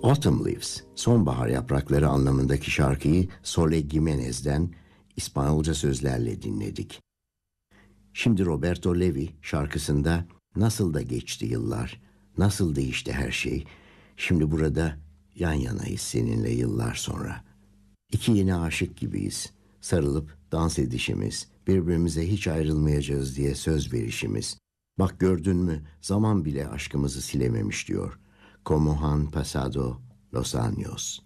Autumn Leaves, sonbahar yaprakları anlamındaki şarkıyı Sole Gimenez'den İspanyolca sözlerle dinledik. Şimdi Roberto Levi şarkısında nasıl da geçti yıllar, nasıl değişti her şey, şimdi burada yan yanayız seninle yıllar sonra. İki yeni aşık gibiyiz, sarılıp dans edişimiz, birbirimize hiç ayrılmayacağız diye söz verişimiz. Bak gördün mü, zaman bile aşkımızı silememiş diyor. Como han pasado los años.